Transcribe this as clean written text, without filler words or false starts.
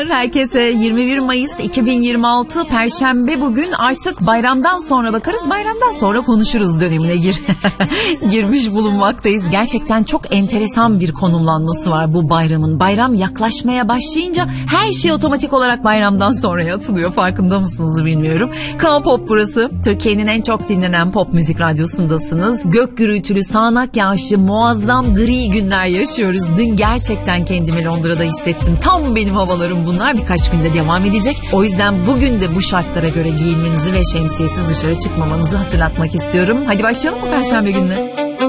Herkese 21 Mayıs 2026 Perşembe bugün, artık bayramdan sonra bakarız, bayramdan sonra konuşuruz dönemine girmiş bulunmaktayız. Gerçekten çok enteresan bir konumlanması var bu bayramın. Bayram yaklaşmaya başlayınca her şey otomatik olarak bayramdan sonraya atılıyor, farkında mısınız bilmiyorum. Kral Pop burası, Türkiye'nin en çok dinlenen pop müzik radyosundasınız. Gök gürültülü, sağanak yağışlı, muazzam gri günler yaşıyoruz. Dün gerçekten kendimi Londra'da hissettim. Tam benim havalarım bunlar. Birkaç günde devam edecek. O yüzden bugün de bu şartlara göre giyinmenizi ve şemsiyesiz dışarı çıkmamanızı hatırlatmak istiyorum. Hadi başlayalım mı Perşembe gününe?